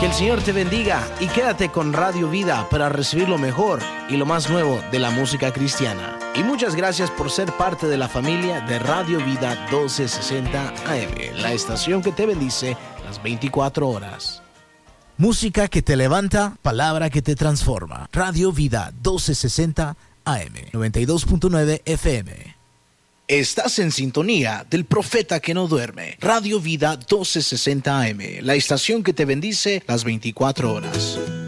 Que el Señor te bendiga y quédate con Radio Vida para recibir lo mejor y lo más nuevo de la música cristiana. Y muchas gracias por ser parte de la familia de Radio Vida 1260 AM, la estación que te bendice las 24 horas. Música que te levanta, palabra que te transforma. Radio Vida 1260 AM, 92.9 FM. Estás en sintonía del profeta que no duerme. Radio Vida 1260 AM, la estación que te bendice las 24 horas.